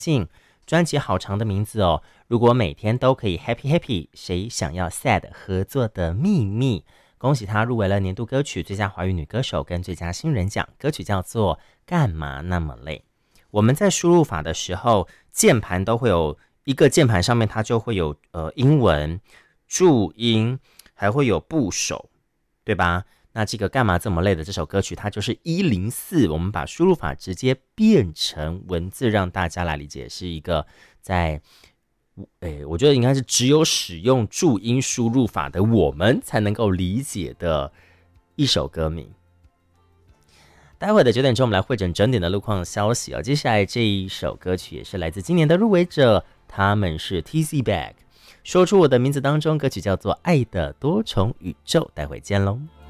专辑好长的名字哦，如果每天都可以 happy happy， 谁想要 sad 合作的秘密？恭喜她入围了年度歌曲、最佳华语女歌手跟最佳新人奖，歌曲叫做《干嘛那么累》。我们在输入法的时候，键盘都会有一个键盘上面它就会有英文、注音，还会有部首，对吧？那这个干嘛这么累的这首歌曲，它就是104，我们把输入法直接变成文字，让大家来理解，是一个在我觉得应该是只有使用注音输入法的我们才能够理解的一首歌名。待会的9点钟，我们来汇整整点的路况消息接下来这一首歌曲也是来自今年的入围者，他们是 TZ Bag， 说出我的名字当中，歌曲叫做《爱的多重宇宙》，待会见喽。